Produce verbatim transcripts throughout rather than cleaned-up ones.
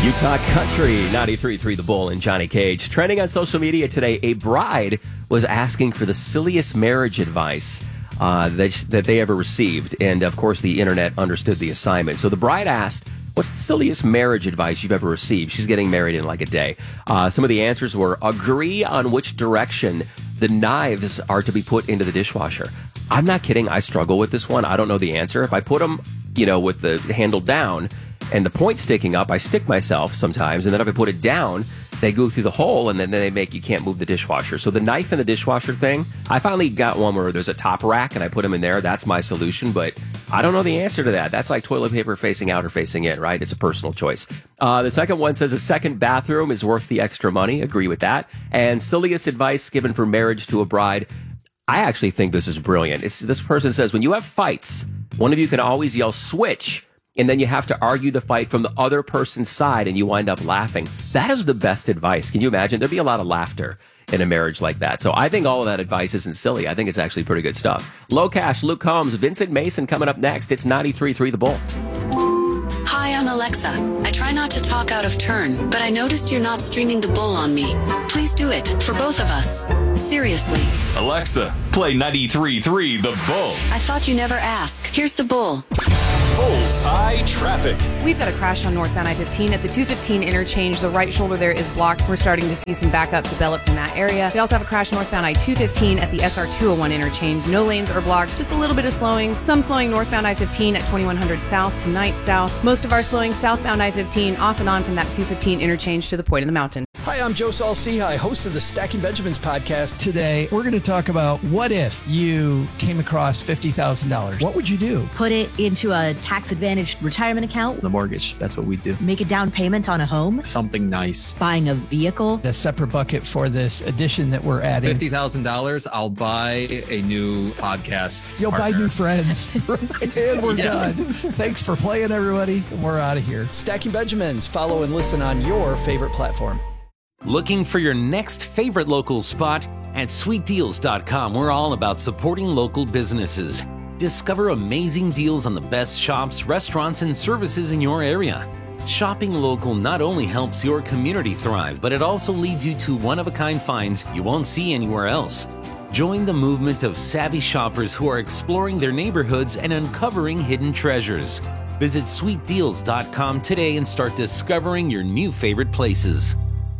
Utah Country, ninety-three point three The Bull and Johnny Cage. Trending on social media today, a bride was asking for the silliest marriage advice uh, that, that they ever received. And, of course, the internet understood the assignment. So the bride asked, what's the silliest marriage advice you've ever received? She's getting married in like a day. Uh, some of the answers were, agree on which direction the knives are to be put into the dishwasher. I'm not kidding. I struggle with this one. I don't know the answer. If I put them, you know, with the handle down and the point sticking up, I stick myself sometimes. And then if I put it down, they go through the hole and then they make you can't move the dishwasher. So the knife in the dishwasher thing, I finally got one where there's a top rack and I put them in there. That's my solution. But I don't know the answer to that. That's like toilet paper facing out or facing in, right? It's a personal choice. Uh, the second one says a second bathroom is worth the extra money. Agree with that. And silliest advice given for marriage to a bride. I actually think this is brilliant. It's, this person says, when you have fights, one of you can always yell switch, and then you have to argue the fight from the other person's side, and you wind up laughing. That is the best advice. Can you imagine? There'd be a lot of laughter in a marriage like that. So I think all of that advice isn't silly. I think it's actually pretty good stuff. Low Cash, Luke Combs, Vincent Mason coming up next. It's ninety-three point three The Bull. Hi, I'm Alexa. I try not to talk out of turn, but I noticed you're not streaming The Bull on me. Please do it, for both of us. Seriously. Alexa, play ninety-three point three The Bull. I thought you never asked. Here's The Bull. Bullseye traffic. We've got a crash on northbound I fifteen at the two fifteen interchange. The right shoulder there is blocked. We're starting to see some backup developed in that area. We also have a crash northbound I two fifteen at the S R two oh one interchange. No lanes are blocked. Just a little bit of slowing. Some slowing northbound I fifteen at twenty-one hundred south to Knight south. Most of our slowing southbound I fifteen off and on from that two fifteen interchange to the Point of the Mountain. Hi, I'm Joe Saul-Sehy, host of the Stacking Benjamins podcast. Today, we're going to talk about what if you came across fifty thousand dollars. What would you do? Put it into a tax-advantaged retirement account. The mortgage, that's what we do. Make a down payment on a home. Something nice. Buying a vehicle. The separate bucket for this addition that we're adding. fifty thousand dollars, I'll buy a new podcast You'll partner. buy new friends. And we're Yeah. done. Thanks for playing, everybody. We're out of here. Stacking Benjamins. Follow and listen on your favorite platform. Looking for your next favorite local spot? At sweet deals dot com, we're all about supporting local businesses. Discover amazing deals on the best shops, restaurants, and services in your area. Shopping local not only helps your community thrive, but it also leads you to one-of-a-kind finds you won't see anywhere else. Join the movement of savvy shoppers who are exploring their neighborhoods and uncovering hidden treasures. Visit sweet deals dot com today and start discovering your new favorite places.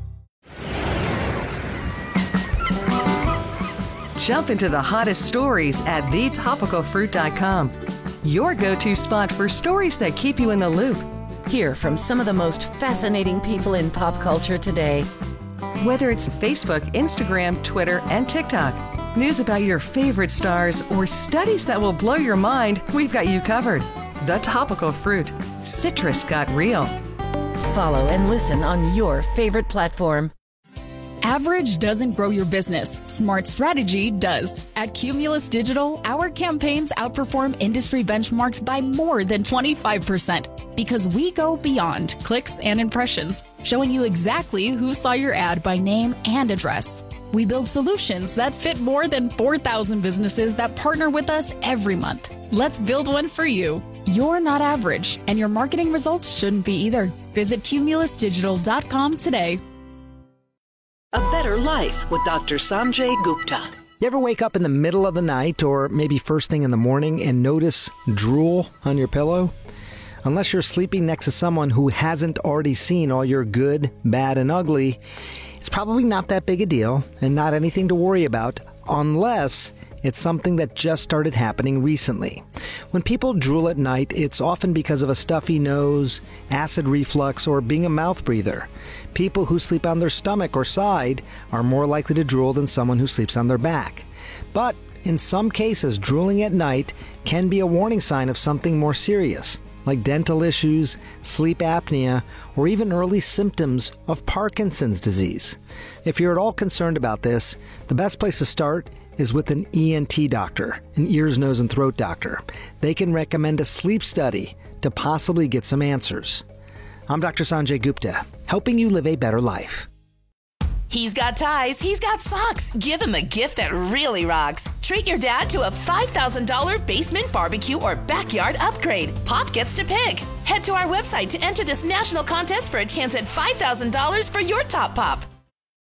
Jump into the hottest stories at the topical fruit dot com. Your go-to spot for stories that keep you in the loop. Hear from some of the most fascinating people in pop culture today. Whether it's Facebook, Instagram, Twitter, and TikTok, news about your favorite stars, or studies that will blow your mind, we've got you covered. The Topical Fruit. Citrus got real. Follow and listen on your favorite platform. Average doesn't grow your business. Smart strategy does. At Cumulus Digital, our campaigns outperform industry benchmarks by more than twenty-five percent because we go beyond clicks and impressions, showing you exactly who saw your ad by name and address. We build solutions that fit more than four thousand businesses that partner with us every month. Let's build one for you. You're not average, and your marketing results shouldn't be either. Visit cumulus digital dot com today. A Better Life with Doctor Sanjay Gupta. You ever wake up in the middle of the night or maybe first thing in the morning and notice drool on your pillow? Unless you're sleeping next to someone who hasn't already seen all your good, bad, and ugly, it's probably not that big a deal and not anything to worry about unless it's something that just started happening recently. When people drool at night, it's often because of a stuffy nose, acid reflux, or being a mouth breather. People who sleep on their stomach or side are more likely to drool than someone who sleeps on their back. But in some cases, drooling at night can be a warning sign of something more serious, like dental issues, sleep apnea, or even early symptoms of Parkinson's disease. If you're at all concerned about this, the best place to start is with an E N T doctor, an ears, nose, and throat doctor. They can recommend a sleep study to possibly get some answers. I'm Doctor Sanjay Gupta, helping you live a better life. He's got ties, he's got socks. Give him a gift that really rocks. Treat your dad to a five thousand dollars basement barbecue or backyard upgrade. Pop gets to pick. Head to our website to enter this national contest for a chance at five thousand dollars for your top pop.